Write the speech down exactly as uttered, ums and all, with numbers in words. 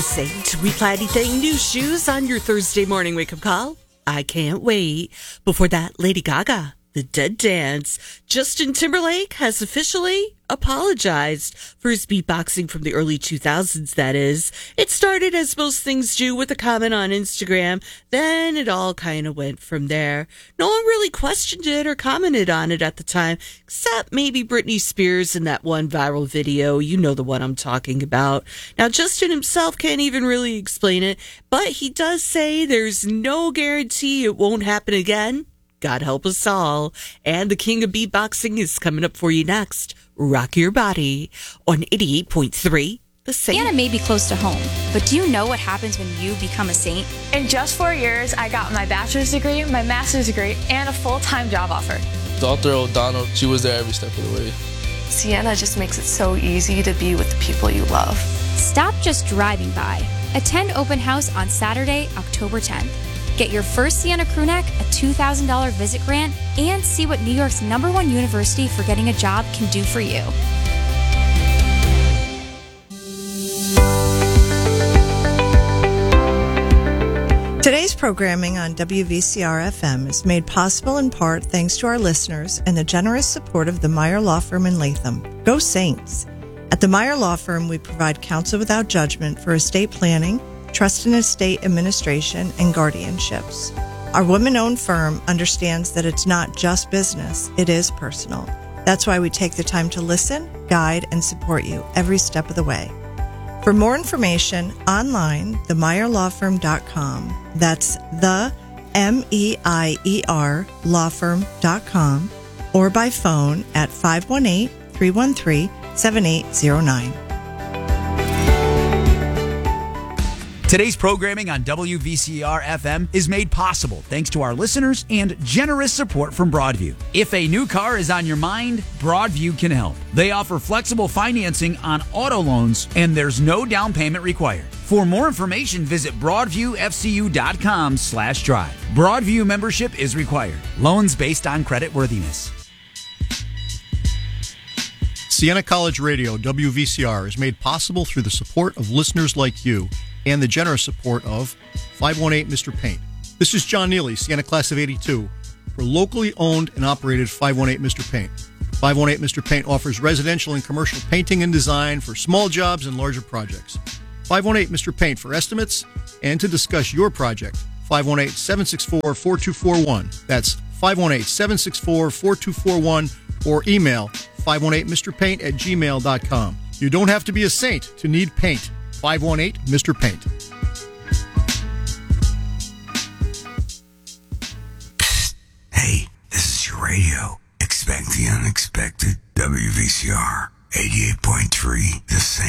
Saint, we plan anything new shoes on your Thursday morning wake-up call? I can't wait. Before that, Lady Gaga, The Dead Dance. Justin Timberlake has officially apologized for his beatboxing from the early two thousands, that is. It started, as most things do, with a comment on Instagram. Then it all kind of went from there. No one really questioned it or commented on it at the time, except maybe Britney Spears in that one viral video. You know the one I'm talking about. Now, Justin himself can't even really explain it, but he does say there's no guarantee it won't happen again. God help us all. And the king of beatboxing is coming up for you next. Rock Your Body on eighty-eight point three. The Saint. Santa may be close to home, but do you know what happens when you become a saint? In just four years, I got my bachelor's degree, my master's degree, and a full-time job offer. Doctor O'Donnell, she was there every step of the way. Sienna just makes it so easy to be with the people you love. Stop just driving by. Attend open house on Saturday, October tenth. Get your first Sienna crewneck, a two thousand dollars visit grant, and see what New York's number one university for getting a job can do for you. Today's programming on W V C R F M is made possible in part thanks to our listeners and the generous support of the Meyer Law Firm in Latham. Go Saints! At the Meyer Law Firm, we provide counsel without judgment for estate planning, trust and estate administration, and guardianships. Our women-owned firm understands that it's not just business, it is personal. That's why we take the time to listen, guide, and support you every step of the way. For more information, online, the meyer law firm dot com. That's the M E I E R law firm dot com, or by phone at five one eight, three one three, seven eight zero nine. Today's programming on W V C R F M is made possible thanks to our listeners and generous support from Broadview. If a new car is on your mind, Broadview can help. They offer flexible financing on auto loans, and there's no down payment required. For more information, visit broadviewfcu.com slash drive. Broadview membership is required. Loans based on credit worthiness. Siena College Radio, W V C R, is made possible through the support of listeners like you and the generous support of five one eight Mister Paint. This is John Neely, Siena Class of eighty-two, for locally owned and operated five one eight Mister Paint. five one eight Mister Paint offers residential and commercial painting and design for small jobs and larger projects. five one eight Mister Paint for estimates and to discuss your project. five one eight, seven six four, four two four one. That's five one eight, seven six four, four two four one, or email five one eight Mister Paint at gmail dot com. You don't have to be a saint to need paint. five one eight Mister Paint. Psst. Hey, this is your radio. Expect the unexpected. W V C R eighty-eight point three, The Saint.